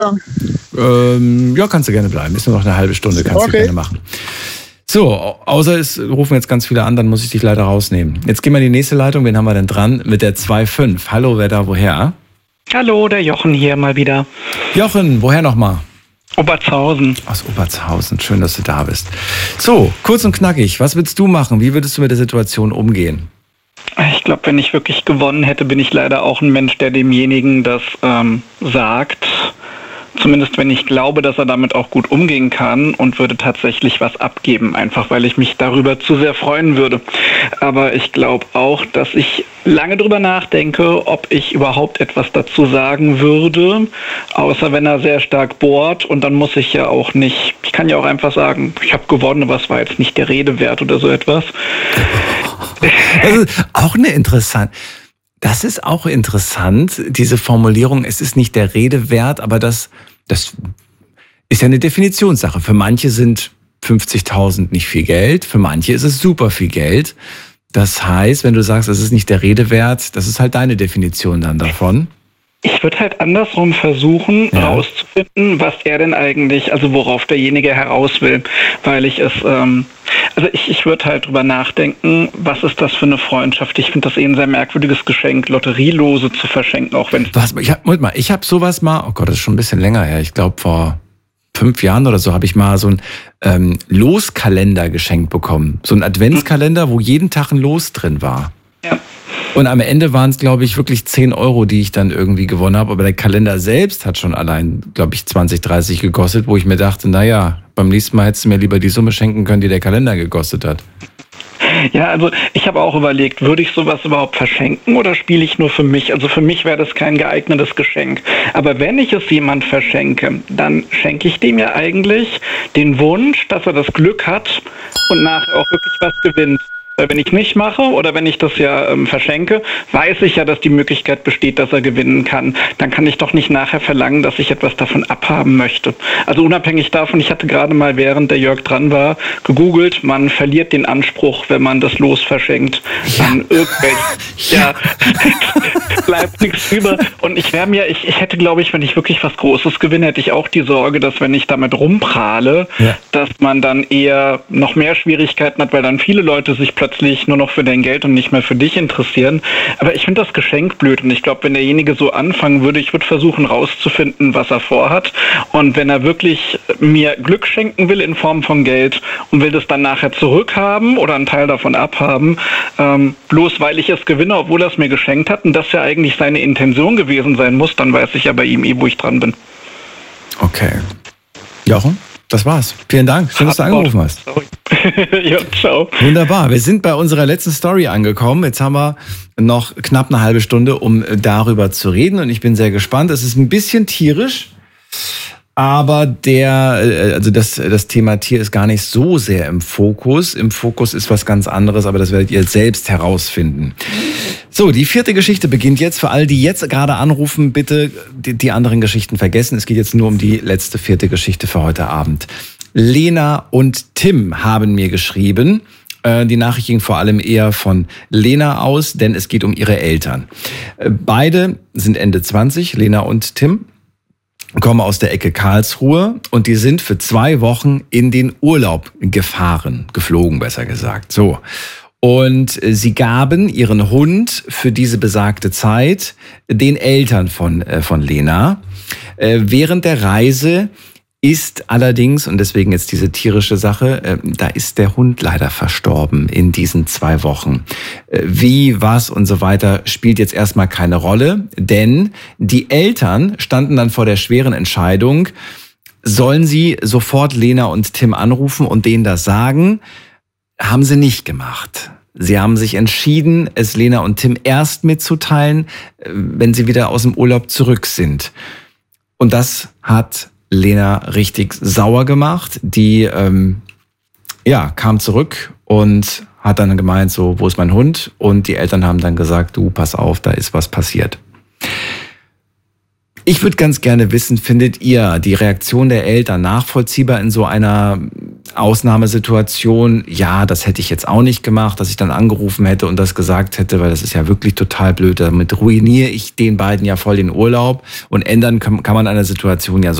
Ja, kannst du gerne bleiben. Ist nur noch eine halbe Stunde, kannst du gerne machen. So, außer es rufen jetzt ganz viele an, dann muss ich dich leider rausnehmen. Jetzt gehen wir in die nächste Leitung. Wen haben wir denn dran? Mit der 2.5. Hallo, wer da, woher? Hallo, der Jochen hier mal wieder. Jochen, woher nochmal? Obertshausen. Aus Obertshausen, schön, dass du da bist. So, kurz und knackig, was würdest du machen? Wie würdest du mit der Situation umgehen? Ich glaube, wenn ich wirklich gewonnen hätte, bin ich leider auch ein Mensch, der demjenigen das sagt. Zumindest wenn ich glaube, dass er damit auch gut umgehen kann, und würde tatsächlich was abgeben, einfach weil ich mich darüber zu sehr freuen würde. Aber ich glaube auch, dass ich lange drüber nachdenke, ob ich überhaupt etwas dazu sagen würde, außer wenn er sehr stark bohrt, und dann muss ich ja auch nicht, ich kann ja auch einfach sagen, ich habe gewonnen, aber es war jetzt nicht der Rede wert oder so etwas. Das ist auch Das ist auch interessant, diese Formulierung, es ist nicht der Rede wert, aber das ist ja eine Definitionssache. Für manche sind 50.000 nicht viel Geld, für manche ist es super viel Geld. Das heißt, wenn du sagst, es ist nicht der Rede wert, das ist halt deine Definition dann davon. Ich würde halt andersrum versuchen, herauszufinden, was er denn eigentlich, also worauf derjenige heraus will, weil ich es, ich würde halt drüber nachdenken, was ist das für eine Freundschaft? Ich finde das ein sehr merkwürdiges Geschenk, Lotterielose zu verschenken, auch wenn ich habe sowas mal, oh Gott, das ist schon ein bisschen länger her, ich glaube vor 5 Jahren oder so habe ich mal so einen Loskalender geschenkt bekommen, so einen Adventskalender, wo jeden Tag ein Los drin war. Ja. Und am Ende waren es, glaube ich, wirklich 10 €, die ich dann irgendwie gewonnen habe. Aber der Kalender selbst hat schon allein, glaube ich, 20, 30 gekostet, wo ich mir dachte, naja, beim nächsten Mal hättest du mir lieber die Summe schenken können, die der Kalender gekostet hat. Ja, also ich habe auch überlegt, würde ich sowas überhaupt verschenken oder spiele ich nur für mich? Also für mich wäre das kein geeignetes Geschenk. Aber wenn ich es jemand verschenke, dann schenke ich dem ja eigentlich den Wunsch, dass er das Glück hat und nachher auch wirklich was gewinnt. Wenn ich nicht mache oder wenn ich das ja verschenke, weiß ich ja, dass die Möglichkeit besteht, dass er gewinnen kann. Dann kann ich doch nicht nachher verlangen, dass ich etwas davon abhaben möchte. Also unabhängig davon, ich hatte gerade mal, während der Jörg dran war, gegoogelt, man verliert den Anspruch, wenn man das Los verschenkt. An irgendwelche, bleibt nichts über. Und ich hätte, glaube ich, wenn ich wirklich was Großes gewinne, hätte ich auch die Sorge, dass wenn ich damit rumprahle, dass man dann eher noch mehr Schwierigkeiten hat, weil dann viele Leute sich plötzlich nur noch für dein Geld und nicht mehr für dich interessieren. Aber ich finde das Geschenk blöd, und ich glaube, wenn derjenige so anfangen würde, ich würde versuchen rauszufinden, was er vorhat, und wenn er wirklich mir Glück schenken will in Form von Geld und will das dann nachher zurückhaben oder einen Teil davon abhaben, bloß weil ich es gewinne, obwohl er es mir geschenkt hat und das ja eigentlich seine Intention gewesen sein muss, dann weiß ich ja bei ihm wo ich dran bin. Okay. Jochen? Das war's. Vielen Dank. Schön, dass du angerufen hast. Ja, ciao. Wunderbar. Wir sind bei unserer letzten Story angekommen. Jetzt haben wir noch knapp eine halbe Stunde, um darüber zu reden. Und ich bin sehr gespannt. Es ist ein bisschen tierisch, aber das Thema Tier ist gar nicht so sehr im Fokus. Im Fokus ist was ganz anderes, aber das werdet ihr selbst herausfinden. So, die 4. Geschichte beginnt jetzt. Für alle, die jetzt gerade anrufen, bitte die anderen Geschichten vergessen. Es geht jetzt nur um die letzte 4. Geschichte für heute Abend. Lena und Tim haben mir geschrieben. Die Nachricht ging vor allem eher von Lena aus, denn es geht um ihre Eltern. Beide sind Ende 20, Lena und Tim, kommen aus der Ecke Karlsruhe, und die sind für 2 Wochen in den Urlaub geflogen, besser gesagt. So. Und sie gaben ihren Hund für diese besagte Zeit den Eltern von Lena. Während der Reise ist allerdings, und deswegen jetzt diese tierische Sache, da ist der Hund leider verstorben in diesen 2 Wochen. Wie, was und so weiter spielt jetzt erstmal keine Rolle, denn die Eltern standen dann vor der schweren Entscheidung, sollen sie sofort Lena und Tim anrufen und denen das sagen? Haben sie nicht gemacht. Sie haben sich entschieden, es Lena und Tim erst mitzuteilen, wenn sie wieder aus dem Urlaub zurück sind. Und das hat Lena richtig sauer gemacht. Die kam zurück und hat dann gemeint, so, wo ist mein Hund? Und die Eltern haben dann gesagt, du, pass auf, da ist was passiert. Ich würde ganz gerne wissen, findet ihr die Reaktion der Eltern nachvollziehbar in so einer Ausnahmesituation, ja, das hätte ich jetzt auch nicht gemacht, dass ich dann angerufen hätte und das gesagt hätte, weil das ist ja wirklich total blöd. Damit ruiniere ich den beiden ja voll den Urlaub und ändern kann man eine Situation ja